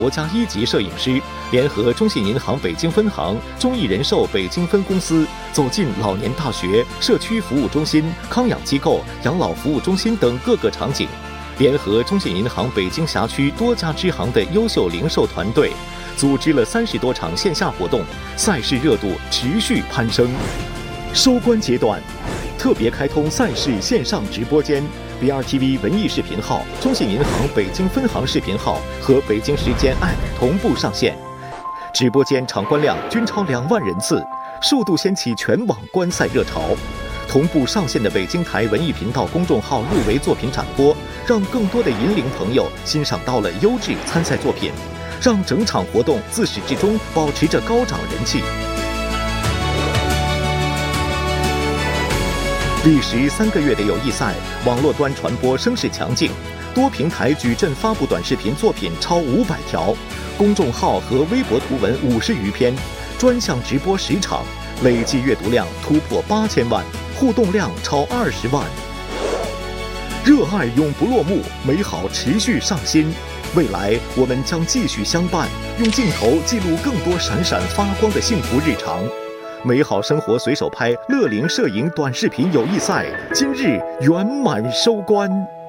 国家1级摄影师，联合中信银行北京分行、中义人寿北京分公司，走进老年大学、社区服务中心、康养机构、养老服务中心等各个场景，联合中信银行北京辖区多家支行的优秀零售团队，组织了30多场线下活动，赛事热度持续攀升。收官阶段，特别开通赛事线上直播间。BRTV 文艺视频号、中信银行北京分行视频号和北京时间 App 同步上线，直播间场观量均超2万人次，数度掀起全网观赛热潮。同步上线的北京台文艺频道公众号入围作品展播，让更多的银龄朋友欣赏到了优质参赛作品，让整场活动自始至终保持着高涨人气。历时3个月的友谊赛，网络端传播声势强劲，多平台矩阵发布短视频作品超500条，公众号和微博图文50余篇，专项直播10场，累计阅读量突破8000万，互动量超20万。热爱永不落幕，美好持续上新。未来我们将继续相伴，用镜头记录更多闪闪发光的幸福日常。美好生活随手拍乐龄摄影短视频友谊赛今日圆满收官。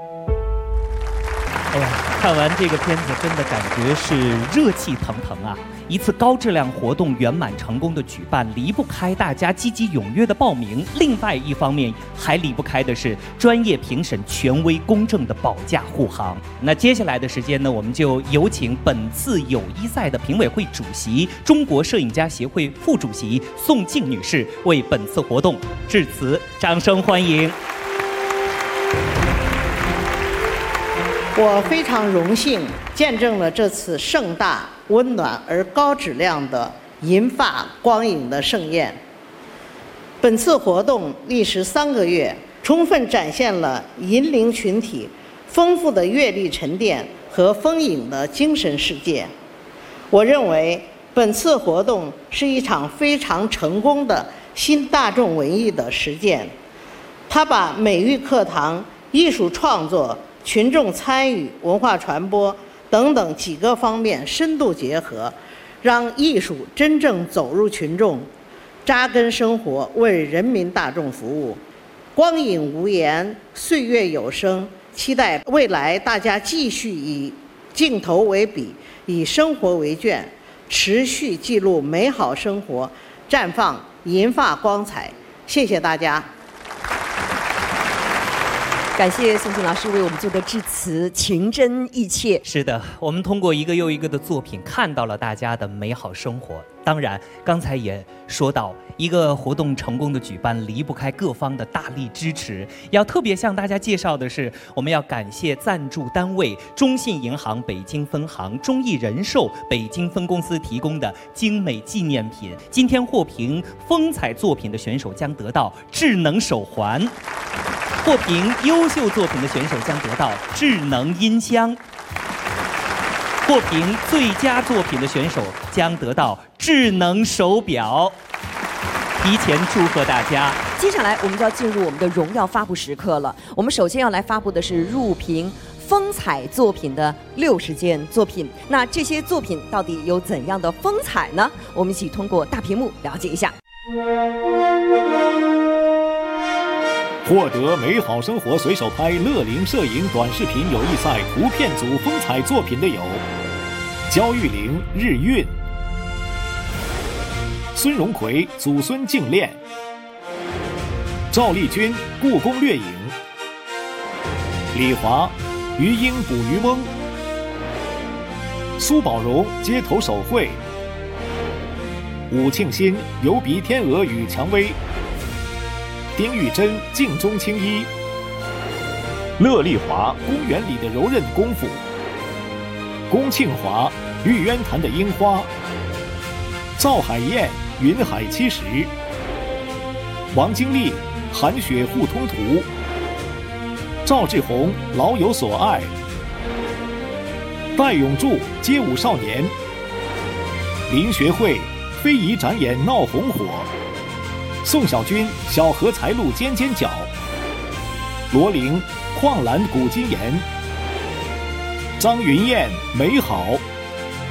哎呀，看完这个片子，真的感觉是热气腾腾啊！一次高质量活动圆满成功的举办，离不开大家积极踊跃的报名。另外一方面，还离不开的是专业评审、权威公正的保驾护航。那接下来的时间呢，我们就有请本次友谊赛的评委会主席、中国摄影家协会副主席宋静女士为本次活动致辞，掌声欢迎。 我非常荣幸见证了这次盛大、温暖而高质量的银发光影的盛宴。本次活动历时3个月，充分展现了银龄群体丰富的阅历沉淀和丰盈的精神世界。我认为本次活动是一场非常成功的新大众文艺的实践，它把美育课堂、艺术创作、群众参与、文化传播等等几个方面深度结合，让艺术真正走入群众，扎根生活，为人民大众服务。光影无言，岁月有声，期待未来大家继续以镜头为笔，以生活为卷，持续记录美好生活，绽放银发光彩。谢谢大家。 感谢宋静老师为我们做的致辞，情真意切。 是的，我们通过一个又一个的作品，看到了大家的美好生活。当然，刚才也说到，一个活动成功的举办，离不开各方的大力支持。要特别向大家介绍的是，我们要感谢赞助单位中信银行北京分行、中义人寿北京分公司提供的精美纪念品。今天获评风采作品的选手将得到智能手环。获评优秀作品的选手将得到智能音箱，获评最佳作品的选手将得到智能手表。提前祝贺大家！ 接下来我们就要进入我们的荣耀发布时刻了。我们首先要来发布的是入评风采作品的60件作品。那这些作品到底有怎样的风采呢？我们一起通过大屏幕了解一下。 获得美好生活随手拍乐龄摄影短视频友谊赛图片组风采作品的有焦玉玲日运、孙荣奎祖孙竞恋、赵丽君故宫掠影、李华鱼鹰捕鱼翁、苏宝荣街头手绘、武庆新游鼻天鹅与蔷薇、丁玉珍镜中青衣、乐丽华公园里的柔韧功夫、龚庆华玉渊潭的樱花、赵海燕云海70、王金丽寒雪互通图、赵志宏老有所爱、戴永柱街舞少年、林学会非遗展演闹红火、宋小军小荷才露尖尖角、罗玲矿蓝古今岩、张云燕美好。